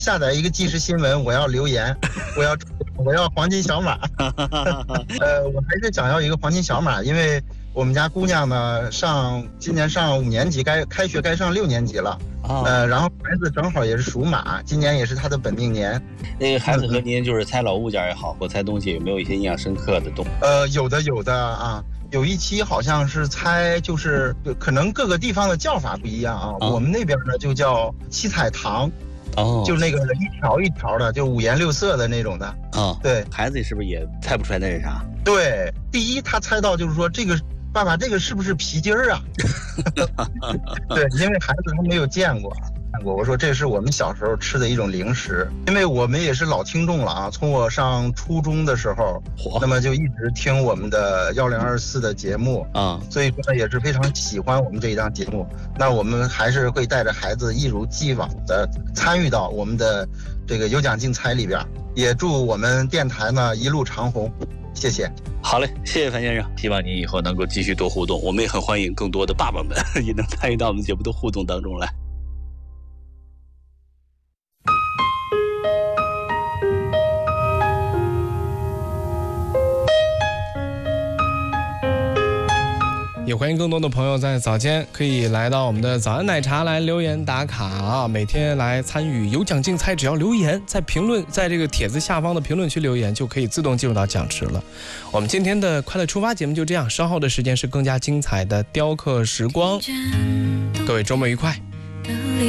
下载一个即时新闻，我要留言，我要黄金小马。我还是想要一个黄金小马，因为我们家姑娘呢今年上5年级，开学该上6年级了。然后孩子正好也是属马，今年也是他的本命年。 那个孩子和您就是猜老物件也好，或猜东西有没有一些印象深刻的东西？ 有的啊。有一期好像是猜，就是可能各个地方的叫法不一样啊。我们那边呢就叫七彩糖，就是那个一条一条的，就5颜6色的那种的。对， 孩子是不是也猜不出来那是啥？ 对，第一他猜到就是说这个爸爸这个是不是皮筋儿啊？对，因为孩子他没有见过。我说这是我们小时候吃的一种零食，因为我们也是老听众了啊。从我上初中的时候，那么就一直听我们的1024的节目所以说呢也是非常喜欢我们这一档节目。那我们还是会带着孩子一如既往的参与到我们的这个有奖竞猜里边，也祝我们电台呢一路长红。谢谢。 好嘞，谢谢樊先生，希望你以后能够继续多互动，我们也很欢迎更多的爸爸们也能参与到我们节目的互动当中来。 也欢迎更多的朋友在早间可以来到我们的早安奶茶来留言打卡啊！每天来参与有奖竞猜，只要留言在这个帖子下方的评论区留言，就可以自动进入到奖池了。我们今天的快乐出发节目就这样，稍后的时间是更加精彩的雕刻时光，各位周末愉快。